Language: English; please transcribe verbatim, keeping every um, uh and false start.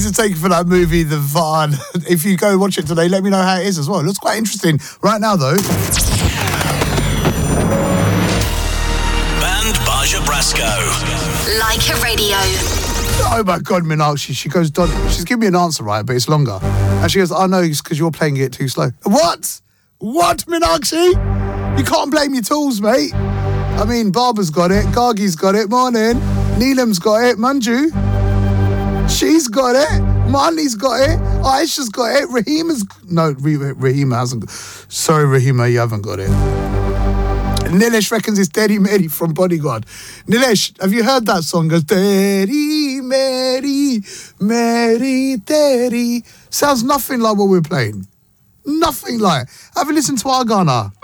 to take you for that movie, The Van. If you go watch it today, let me know how it is as well. It looks quite interesting. Right now, though. Band Baja Brasco. Like a Radio. Oh my God, Meenakshi. She goes, Don, she's giving me an answer, right, but it's longer. And she goes, oh no, it's because you're playing it too slow. What? What, Meenakshi? You can't blame your tools, mate. I mean, Barber's got it, Gargi's got it, morning. Neelam's got it, Manju. She's got it, Marnie's got it, Aisha's got it, Rahima's... No, Rahima hasn't... Sorry, Rahima, you haven't got it. Nilesh reckons it's Daddy Mary from Bodyguard. Nilesh, have you heard that song? It goes, Daddy Mary, Mary, Daddy. Sounds nothing like what we're playing. Nothing like. Have a listen to our Ghana.